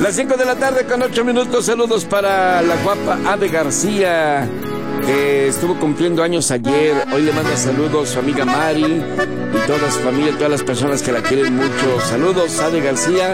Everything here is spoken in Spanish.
Las 5 de la tarde con 8 minutos. Saludos para la guapa Ade García, que estuvo cumpliendo años ayer. Hoy le manda saludos su amiga Mari y toda su familia, todas las personas que la quieren mucho. Saludos, Ade García.